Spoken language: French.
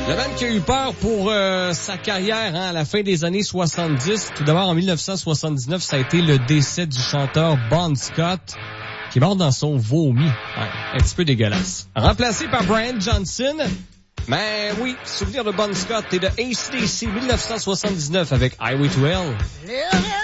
Le band qui a eu peur pour sa carrière à la fin des années 70. Tout d'abord, en 1979, ça a été le décès du chanteur Bon Scott, qui est mort dans son vomi. Ouais, un petit peu dégueulasse. Remplacé par Brian Johnson. Mais oui, souvenir de Bon Scott et de AC/DC 1979 avec Highway to Hell.